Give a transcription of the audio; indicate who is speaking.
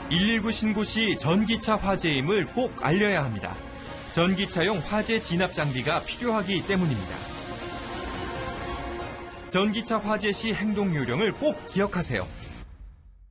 Speaker 1: 119 신고 시 전기차 화재임을 꼭 알려야 합니다. 전기차용 화재 진압 장비가 필요하기 때문입니다. 전기차 화재 시 행동 요령을 꼭 기억하세요.